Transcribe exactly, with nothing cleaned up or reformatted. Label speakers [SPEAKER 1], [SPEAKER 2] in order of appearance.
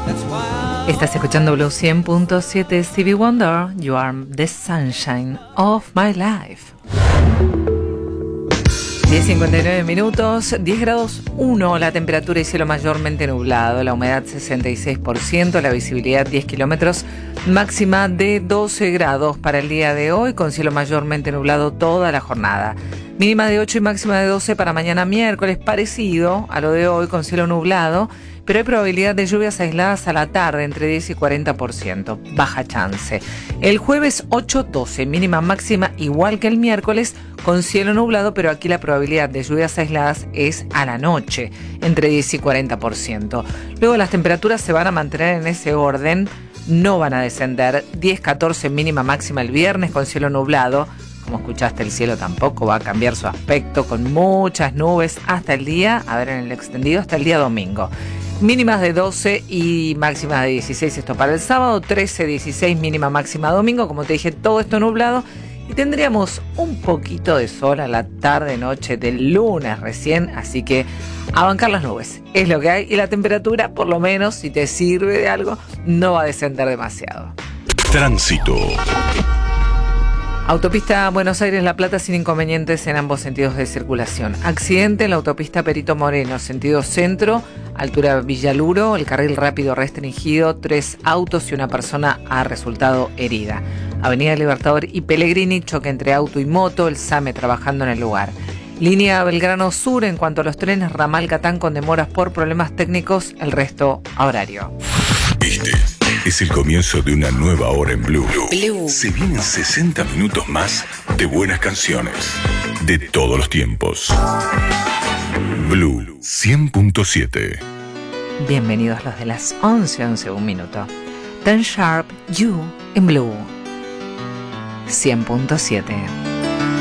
[SPEAKER 1] Estás escuchando Blue cien punto siete, Stevie Wonder, You Are the Sunshine of My Life. diez cincuenta y nueve minutos, diez grados uno, la temperatura y cielo mayormente nublado, la humedad sesenta y seis por ciento, la visibilidad diez kilómetros, máxima de doce grados para el día de hoy, con cielo mayormente nublado toda la jornada. Mínima de ocho y máxima de doce para mañana miércoles, parecido a lo de hoy, con cielo nublado, pero hay probabilidad de lluvias aisladas a la tarde, entre diez y cuarenta por ciento, baja chance. El jueves ocho doce, mínima máxima igual que el miércoles, con cielo nublado, pero aquí la probabilidad de lluvias aisladas es a la noche, entre diez y cuarenta por ciento. Luego las temperaturas se van a mantener en ese orden, no van a descender, diez catorce mínima máxima el viernes con cielo nublado. Como escuchaste, el cielo tampoco va a cambiar su aspecto, con muchas nubes hasta el día, a ver en el extendido, hasta el día domingo. Mínimas de doce y máximas de dieciséis, esto para el sábado, trece, dieciséis, mínima máxima domingo, como te dije, todo esto nublado. Y tendríamos un poquito de sol a la tarde, noche del lunes recién, así que a bancar las nubes, es lo que hay. Y la temperatura, por lo menos, si te sirve de algo, no va a descender demasiado.
[SPEAKER 2] Tránsito.
[SPEAKER 1] Autopista Buenos Aires-La Plata sin inconvenientes en ambos sentidos de circulación. Accidente en la autopista Perito Moreno, sentido centro, altura Villaluro, el carril rápido restringido, tres autos y una persona ha resultado herida. Avenida Libertador y Pellegrini, choque entre auto y moto, el SAME trabajando en el lugar. Línea Belgrano Sur, en cuanto a los trenes, ramal Catán con demoras por problemas técnicos, el resto a horario.
[SPEAKER 2] Este es el comienzo de una nueva hora en Blue. Blue. Se vienen sesenta minutos más de buenas canciones de todos los tiempos. Blue cien punto siete.
[SPEAKER 1] Bienvenidos los de las once, once, un minuto. Tan Sharp, You en Blue cien punto siete.